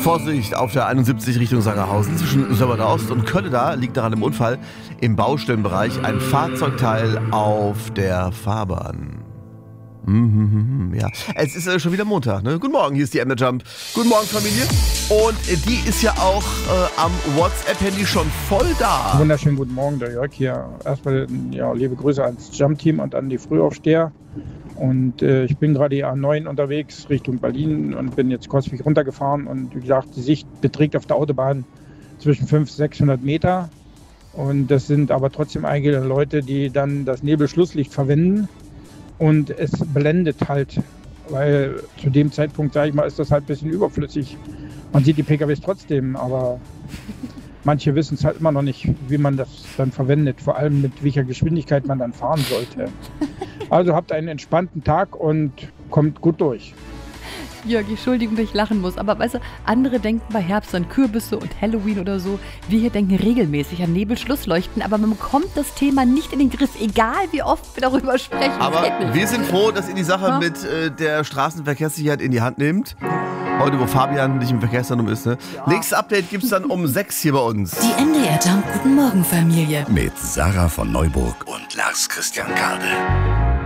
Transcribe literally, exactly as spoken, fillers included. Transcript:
Vorsicht auf der einundsiebzig Richtung Sangerhausen zwischen Sömmerda-Ost und Kölleda liegt nach einem Unfall im Baustellenbereich ein Fahrzeugteil auf der Fahrbahn. Mhm, ja, es ist äh, schon wieder Montag, ne? Guten Morgen, hier ist die Ender Jump. Guten Morgen, Familie. Und äh, die ist ja auch äh, am WhatsApp-Handy schon voll da. Wunderschönen guten Morgen, der Jörg hier. Erstmal ja, liebe Grüße ans Jump-Team und an die Frühaufsteher. Und äh, ich bin gerade die A neun unterwegs Richtung Berlin und bin jetzt Coswig runtergefahren. Und wie gesagt, die Sicht beträgt auf der Autobahn zwischen fünfhundert und sechshundert Meter. Und das sind aber trotzdem einige Leute, die dann das Nebelschlusslicht verwenden. Und es blendet halt, weil zu dem Zeitpunkt, sage ich mal, ist das halt ein bisschen überflüssig. Man sieht die P K Ws trotzdem, aber manche wissen es halt immer noch nicht, wie man das dann verwendet. Vor allem mit welcher Geschwindigkeit man dann fahren sollte. Also habt einen entspannten Tag und kommt gut durch. Jörg, Entschuldigung, dass ich lachen muss, aber weißt du, andere denken bei Herbst an Kürbisse und Halloween oder so. Wir hier denken regelmäßig an Nebelschlussleuchten, aber man bekommt das Thema nicht in den Griff, egal wie oft wir darüber sprechen. Aber wir sind froh, dass ihr die Sache ja. mit äh, der Straßenverkehrssicherheit in die Hand nehmt. Heute, wo Fabian nicht im Verkehrszentrum ist. Ne? Ja. Nächstes Update gibt es dann um sechs hier bei uns. Die N D R Jump Guten Morgen Familie. Mit Sarah von Neuburg und Lars Christian Kade.